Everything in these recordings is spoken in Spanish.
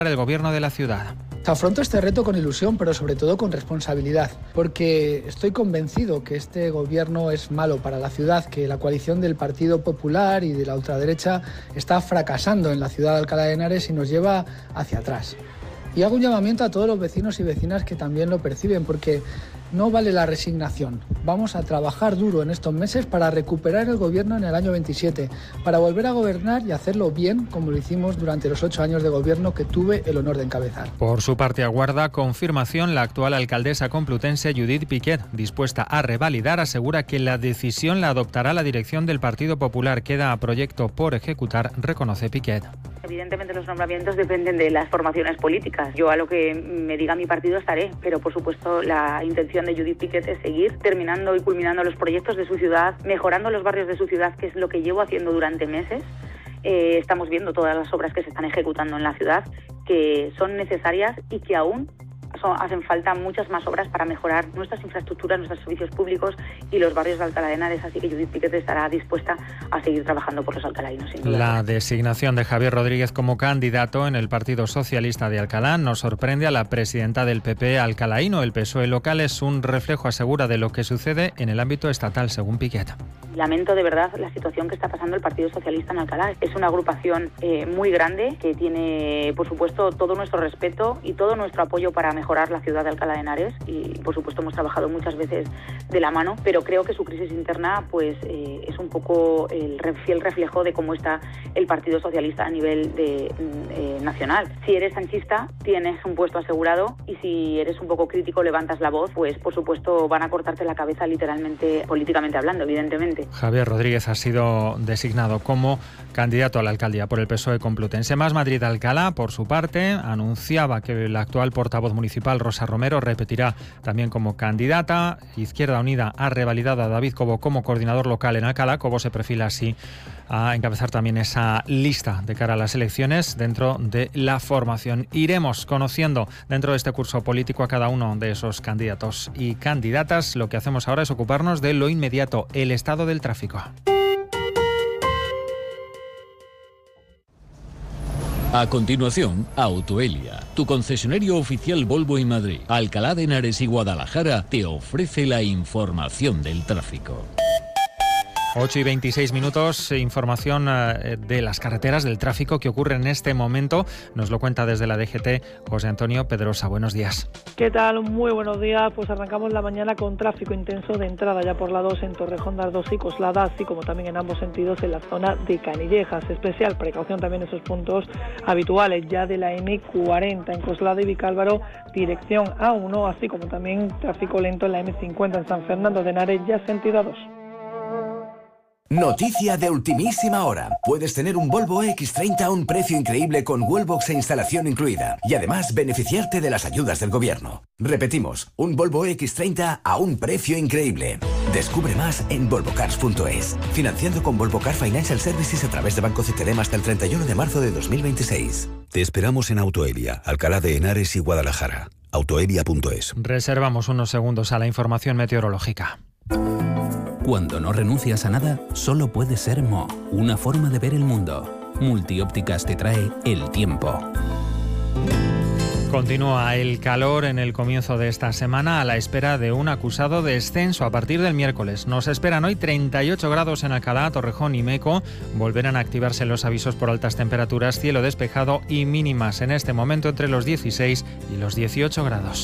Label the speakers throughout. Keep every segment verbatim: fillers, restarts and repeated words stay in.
Speaker 1: el gobierno de la ciudad.
Speaker 2: Afronto este reto con ilusión, pero sobre todo con responsabilidad, porque estoy convencido que este gobierno es malo para la ciudad, que la coalición del Partido Popular y de la ultraderecha está fracasando en la ciudad de Alcalá de Henares y nos lleva hacia atrás. Y hago un llamamiento a todos los vecinos y vecinas que también lo perciben, porque no vale la resignación. Vamos a trabajar duro en estos meses para recuperar el gobierno en el año veintisiete, para volver a gobernar y hacerlo bien, como lo hicimos durante los ocho años de gobierno que tuve el honor de encabezar.
Speaker 1: Por su parte, aguarda confirmación la actual alcaldesa complutense Judith Piquet, dispuesta a revalidar, asegura que la decisión la adoptará la dirección del Partido Popular. Queda a proyecto por ejecutar, reconoce Piquet.
Speaker 3: Evidentemente los nombramientos dependen de las formaciones políticas. Yo a lo que me diga mi partido estaré, pero por supuesto la intención de Judith Piquet es seguir terminando y culminando los proyectos de su ciudad, mejorando los barrios de su ciudad, que es lo que llevo haciendo durante meses. Eh, estamos viendo todas las obras que se están ejecutando en la ciudad, que son necesarias y que aún son, hacen falta muchas más obras para mejorar nuestras infraestructuras, nuestros servicios públicos y los barrios de Alcalá de Henares, así que Judith Piquet estará dispuesta a seguir trabajando por los alcalainos. Sin duda.
Speaker 1: La designación de Javier Rodríguez como candidato en el Partido Socialista de Alcalá nos sorprende a la presidenta del P P alcalaíno. El P S O E local es un reflejo, asegura, de lo que sucede en el ámbito estatal, según Piquet.
Speaker 3: Lamento de verdad la situación que está pasando el Partido Socialista en Alcalá. Es una agrupación eh, muy grande que tiene, por supuesto, todo nuestro respeto y todo nuestro apoyo para mejorar la ciudad de Alcalá de Henares y, por supuesto, hemos trabajado muchas veces de la mano, pero creo que su crisis interna pues eh, es un poco el fiel reflejo de cómo está el Partido Socialista a nivel de, eh, nacional. Si eres sanchista, tienes un puesto asegurado y si eres un poco crítico, levantas la voz, pues, por supuesto, van a cortarte la cabeza literalmente, políticamente hablando, evidentemente.
Speaker 1: Javier Rodríguez ha sido designado como candidato a la alcaldía por el P S O E complutense. Más Madrid Alcalá, por su parte, anunciaba que la actual portavoz municipal, Rosa Romero, repetirá también como candidata. Izquierda Unida ha revalidado a David Cobo como coordinador local en Alcalá. Cobo se perfila así a encabezar también esa lista de cara a las elecciones dentro de la formación. Iremos conociendo dentro de este curso político a cada uno de esos candidatos y candidatas. Lo que hacemos ahora es ocuparnos de lo inmediato, el estado del tráfico.
Speaker 4: A continuación, Autoelia, tu concesionario oficial Volvo en Madrid, Alcalá de Henares y Guadalajara, te ofrece la información del tráfico.
Speaker 1: ocho y veintiséis minutos, información de las carreteras, del tráfico que ocurre en este momento. Nos lo cuenta desde la D G T José Antonio Pedrosa. Buenos días.
Speaker 5: ¿Qué tal? Muy buenos días. Pues arrancamos la mañana con tráfico intenso de entrada ya por la dos en Torrejón de Ardoz y Coslada, así como también en ambos sentidos en la zona de Canillejas. Especial precaución también en esos puntos habituales ya de la eme cuarenta en Coslada y Vicálvaro, dirección A uno, así como también tráfico lento en la eme cincuenta en San Fernando de Henares, ya sentido A dos.
Speaker 6: Noticia de ultimísima hora. Puedes tener un Volvo equis treinta a un precio increíble con Wallbox e instalación incluida. Y además beneficiarte de las ayudas del gobierno. Repetimos, un Volvo equis treinta a un precio increíble. Descubre más en volvo cars punto es. Financiando con Volvo Car Financial Services a través de Banco C T D hasta el treinta y uno de marzo de dos mil veintiséis.
Speaker 7: Te esperamos en Autoelia, Alcalá de Henares y Guadalajara. autoelia punto es.
Speaker 1: Reservamos unos segundos a la información meteorológica.
Speaker 8: Cuando no renuncias a nada, solo puede ser Mo, una forma de ver el mundo. Multiópticas te trae el tiempo.
Speaker 1: Continúa el calor en el comienzo de esta semana a la espera de un acusado descenso a partir del miércoles. Nos esperan hoy treinta y ocho grados en Alcalá, Torrejón y Meco. Volverán a activarse los avisos por altas temperaturas, cielo despejado y mínimas en este momento entre los dieciséis y los dieciocho grados.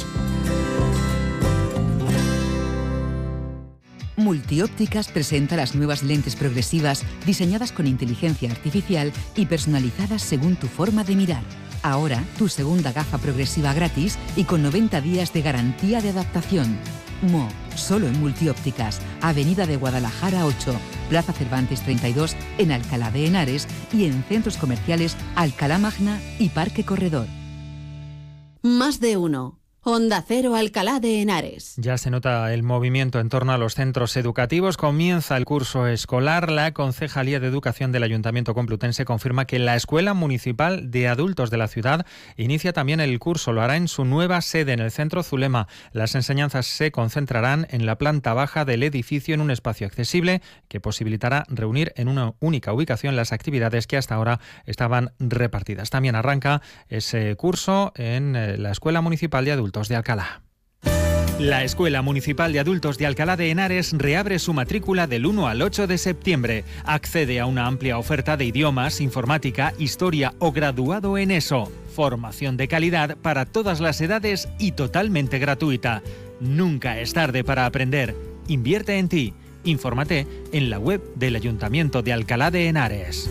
Speaker 9: Multiópticas presenta las nuevas lentes progresivas diseñadas con inteligencia artificial y personalizadas según tu forma de mirar. Ahora, tu segunda gafa progresiva gratis y con noventa días de garantía de adaptación. Mo, solo en Multiópticas, Avenida de Guadalajara ocho, Plaza Cervantes treinta y dos en Alcalá de Henares y en centros comerciales Alcalá Magna y Parque Corredor.
Speaker 10: Más de uno. Onda Cero, Alcalá de Henares.
Speaker 1: Ya se nota el movimiento en torno a los centros educativos. Comienza el curso escolar. La Concejalía de Educación del Ayuntamiento Complutense confirma que la Escuela Municipal de Adultos de la ciudad inicia también el curso. Lo hará en su nueva sede, en el Centro Zulema. Las enseñanzas se concentrarán en la planta baja del edificio, en un espacio accesible que posibilitará reunir en una única ubicación las actividades que hasta ahora estaban repartidas. También arranca ese curso en la Escuela Municipal de Adultos de Alcalá. La Escuela Municipal de Adultos de Alcalá de Henares reabre su matrícula del uno al ocho de septiembre. Accede a una amplia oferta de idiomas, informática, historia o graduado en ESO. Formación de calidad para todas las edades y totalmente gratuita. Nunca es tarde para aprender. Invierte en ti. Infórmate en la web del Ayuntamiento de Alcalá de Henares.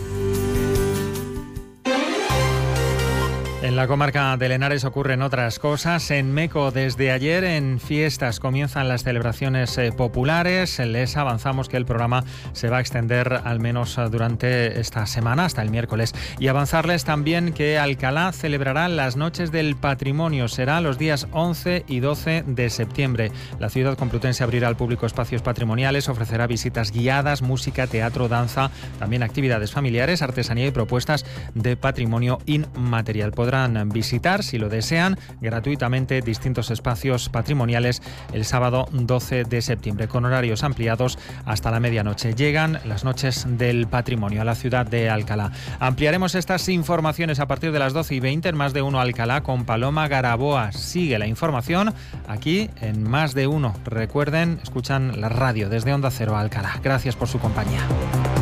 Speaker 1: En la comarca de Henares ocurren otras cosas. En Meco, desde ayer, en fiestas, comienzan las celebraciones eh, populares. Les avanzamos que el programa se va a extender al menos durante esta semana, hasta el miércoles. Y avanzarles también que Alcalá celebrará las Noches del Patrimonio. Será los días once y doce de septiembre. La ciudad complutense abrirá al público espacios patrimoniales, ofrecerá visitas guiadas, música, teatro, danza, también actividades familiares, artesanía y propuestas de patrimonio inmaterial. Podrán visitar, si lo desean, gratuitamente distintos espacios patrimoniales el sábado doce de septiembre, con horarios ampliados hasta la medianoche. Llegan las Noches del Patrimonio a la ciudad de Alcalá. Ampliaremos estas informaciones a partir de las doce y veinte en Más de Uno Alcalá con Paloma Garaboa. Sigue la información aquí en Más de Uno. Recuerden, escuchan la radio desde Onda Cero Alcalá. Gracias por su compañía.